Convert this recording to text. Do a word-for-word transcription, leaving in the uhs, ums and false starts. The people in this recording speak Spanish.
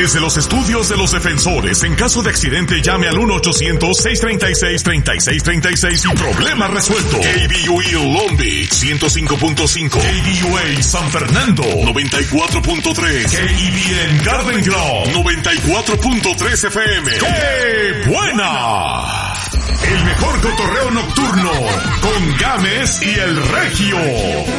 Desde los estudios de los defensores, en caso de accidente llame al uno ochocientos, seiscientos treinta y seis, treinta y seis treinta y seis y problema resuelto. K B U A Long Beach ciento cinco punto cinco, K B U A San Fernando noventa y cuatro punto tres, K E B N Garden Grove noventa y cuatro punto tres F M. ¡Qué buena! El mejor cotorreo nocturno con Gámez y el Regio.